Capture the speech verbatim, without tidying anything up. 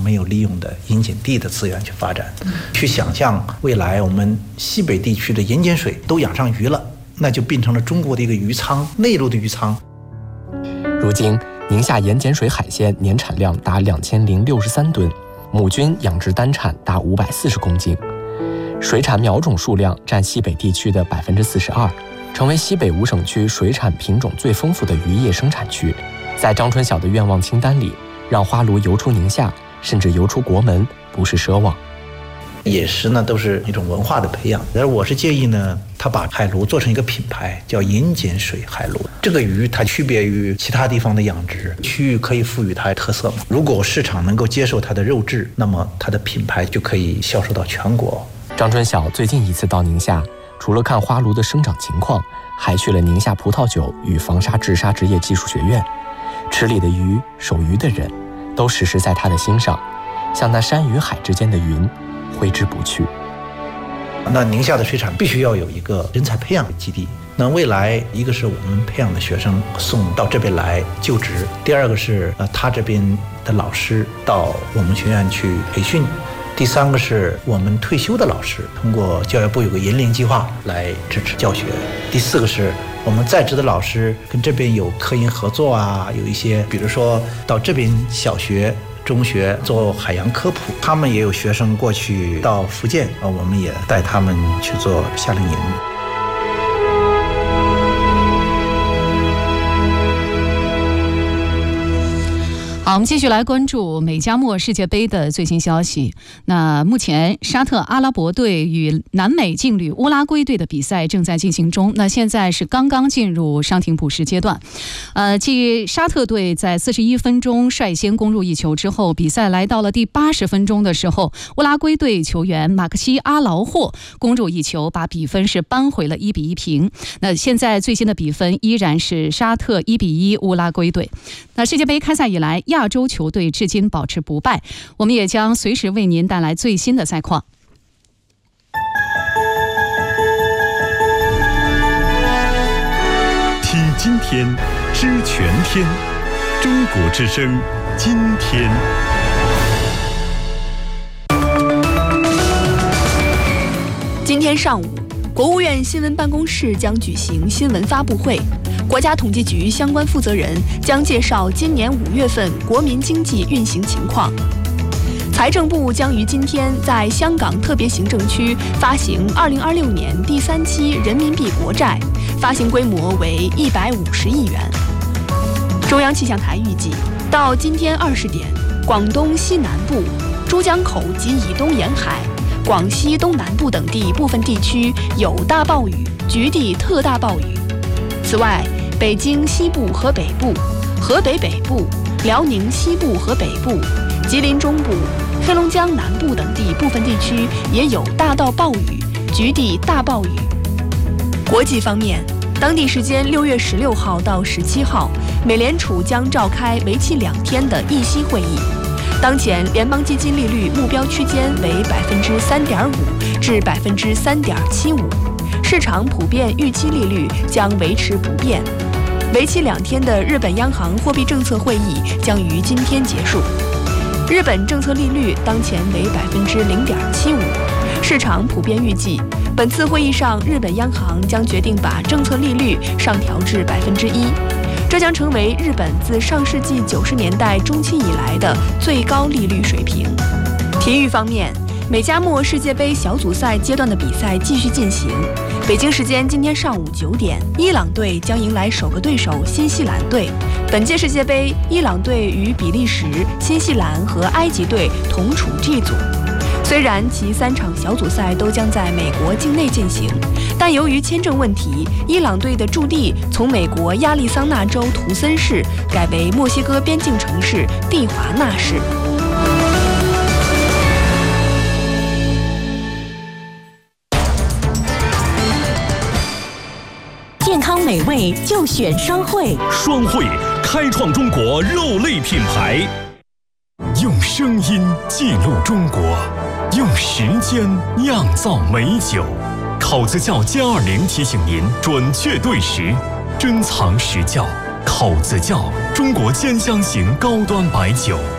没有利用的盐碱地的资源去发展，去想象未来我们西北地区的盐碱水都养上鱼了，那就变成了中国的一个鱼仓，内陆的鱼仓。 如今宁夏盐碱水海鲜年产量达两千零六十三吨，母菌养殖单产达五百四十公斤，水产苗种数量占西北地区的百分之四十二，成为西北五省区水产品种最丰富的渔业生产区。在张春晓的愿望清单里，让花鲈游出宁夏，甚至游出国门，不是奢望。 野食呢，都是一种文化的培养，而我是建议呢，他把海鲈做成一个品牌，叫盐碱水海鲈。这个鱼它区别于其他地方的养殖区域，可以赋予它特色嘛。如果市场能够接受它的肉质，那么它的品牌就可以销售到全国。 张春晓最近一次到宁夏，除了看花鲈的生长情况，还去了宁夏葡萄酒与防沙治沙职业技术学院。池里的鱼，守鱼的人，都时时在他的心上，像那山与海之间的云，挥之不去。 那宁夏的水产必须要有一个人才培养的基地。那未来一个是我们培养的学生送到这边来就职，第二个是呃他这边的老师到我们学院去培训，第三个是我们退休的老师通过教育部有个研联计划来支持教学，第四个是我们在职的老师跟这边有科研合作啊，有一些比如说到这边小学中学做海洋科普，他们也有学生过去到福建啊，我们也带他们去做夏令营。 好，我们继续来关注美加墨世界杯的最新消息。那目前沙特阿拉伯队与南美劲旅乌拉圭队的比赛正在进行中，那现在是刚刚进入伤停补时阶段。呃，继沙特队在四十一分钟率先攻入一球之后，比赛来到了第八十分钟的时候，乌拉圭队球员马克西阿劳霍攻入一球，把比分是扳回了一比一平。那现在最新的比分依然是沙特一比一乌拉圭队。那世界杯开赛以来，亚洲球队至今保持不败，我们也将随时为您带来最新的赛况。 听今天，知全天，中国之声，今天。 今天上午，国务院新闻办公室将举行新闻发布会。国家统计局相关负责人将介绍今年五月份国民经济运行情况。财政部将于今天在香港特别行政区发行二零二六年第三期人民币国债，发行规模为一百五十亿元。中央气象台预计，到今天二十点，广东西南部、珠江口及以东沿海、广西东南部等地部分地区有大暴雨，局地特大暴雨。此外，北京西部和北部、河北北部、辽宁西部和北部、吉林中部、黑龙江南部等地部分地区也有大到暴雨，局地大暴雨。国际方面，当地时间六月十六号到十七号，美联储将召开为期两天的议息会议。当前联邦基金利率目标区间为百分之三点五至百分之三点七五，市场普遍预期利率将维持不变。为期两天的日本央行货币政策会议将于今天结束。日本政策利率当前为百分之零点七五，市场普遍预计本次会议上，日本央行将决定把政策利率上调至百分之一，这将成为日本自上世纪九十年代中期以来的最高利率水平。体育方面，美加墨世界杯小组赛阶段的比赛继续进行。北京时间今天上午九点，伊朗队将迎来首个对手新西兰队。本届世界杯，伊朗队与比利时、新西兰和埃及队同处 G 组。虽然其三场小组赛都将在美国境内进行，但由于签证问题，伊朗队的驻地从美国亚利桑那州图森市改为墨西哥边境城市蒂华纳市。 健康美味就选双汇， 双汇开创中国肉类品牌，用声音记录中国，用时间酿造美酒。考子窖歼二零提醒您准确对时，珍藏实窖。考子窖，中国兼香型高端白酒。